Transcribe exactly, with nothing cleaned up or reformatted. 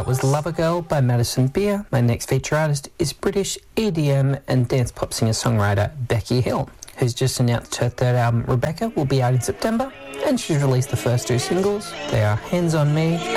was Lover Girl by Madison Beer. My next feature artist is British E D M and dance pop singer-songwriter Becky Hill, who's just announced her third album, Rebecca, will be out in September, and she's released the first two singles. They are Hands on Me